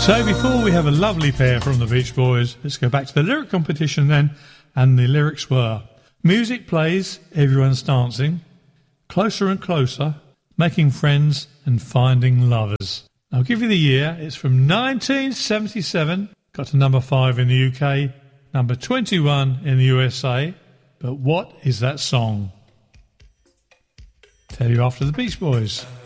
So before we have a lovely pair from the Beach Boys, let's go back to the lyric competition then. And the lyrics were: music plays, everyone's dancing, closer and closer, making friends and finding lovers. I'll give you the year. It's from 1977, got to number 5 in the UK, number 21 in the USA. But what is that song? Tell you after the Beach Boys.